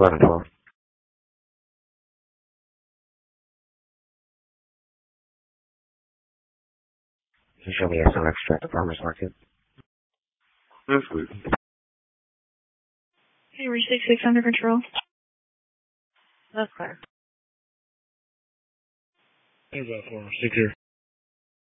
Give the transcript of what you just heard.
1112. Can you show me SLX at the farmer's market? Yes, please. Henry 66 under control. That's clear. Hey, 4 6 here.